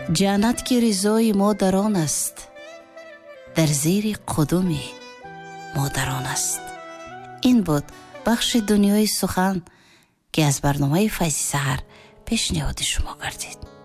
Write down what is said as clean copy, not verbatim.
ҷаннат ки ризои модарон аст, дар зери қудуми модарон аст. ин буд бахши дунёи сухан ки аз барномаи Файзи Саҳар пешниҳоди шумо гардид.